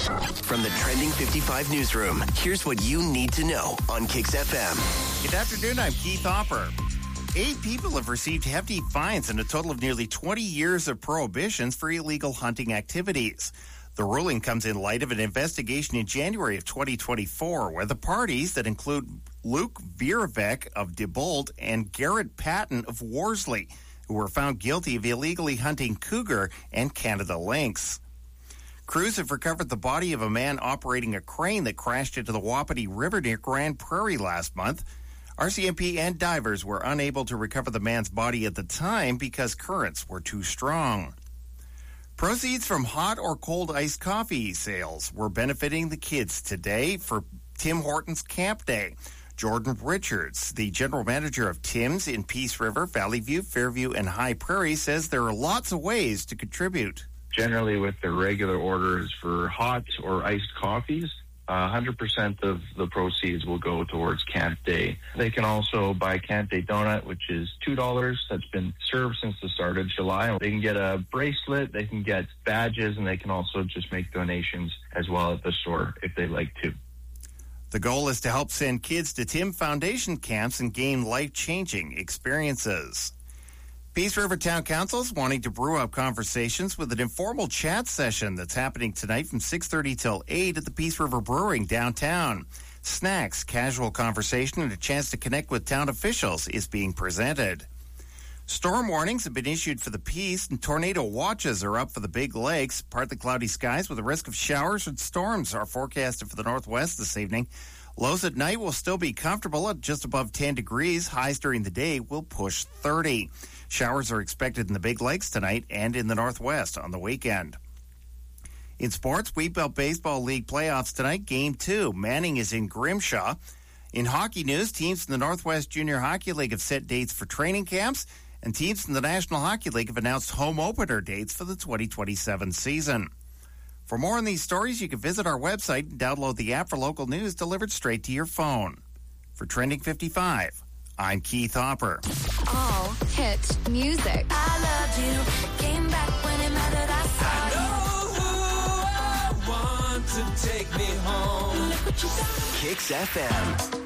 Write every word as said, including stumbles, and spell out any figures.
From the Trending fifty-five newsroom, here's what you need to know on Kix F M. Good afternoon, I'm Keith Hopper. Eight people have received hefty fines and a total of nearly twenty years of prohibitions for illegal hunting activities. The ruling comes in light of an investigation in January of twenty twenty-four where the parties that include Luke Vierovec of Dibold and Garrett Patton of Worsley, who were found guilty of illegally hunting cougar and Canada lynx. Crews have recovered the body of a man operating a crane that crashed into the Wapiti River near Grand Prairie last month. R C M P and divers were unable to recover the man's body at the time because currents were too strong. Proceeds from hot or cold iced coffee sales were benefiting the kids today for Tim Hortons Camp Day. Jordan Richards, the general manager of Tim's in Peace River, Valley View, Fairview, and High Prairie, says there are lots of ways to contribute. Generally, with their regular orders for hot or iced coffees, uh, one hundred percent of the proceeds will go towards Camp Day. They can also buy Camp Day donut, which is two dollars. That's been served since the start of July. They can get a bracelet, they can get badges, and they can also just make donations as well at the store if they'd like to. The goal is to help send kids to Tim Foundation camps and gain life-changing experiences. Peace River Town Council is wanting to brew up conversations with an informal chat session that's happening tonight from six thirty till eight at the Peace River Brewing downtown. Snacks, casual conversation, and a chance to connect with town officials is being presented. Storm warnings have been issued for the Peace, and tornado watches are up for the Big Lakes. Partly cloudy skies with a risk of showers and storms are forecasted for the northwest this evening. Lows at night will still be comfortable at just above ten degrees. Highs during the day will push thirty. Showers are expected in the Big Lakes tonight and in the northwest on the weekend. In sports, Wheatbelt Baseball League playoffs tonight, game two. Manning is in Grimshaw. In hockey news, teams in the Northwest Junior Hockey League have set dates for training camps, and teams in the National Hockey League have announced home opener dates for the twenty twenty-seven season. For more on these stories, you can visit our website and download the app for local news delivered straight to your phone. For Trending fifty-five, I'm Keith Hopper. All hit music. I loved you. Came back when it mattered. I saw I know who I want to take me home. you. Look what you done. Kix F M.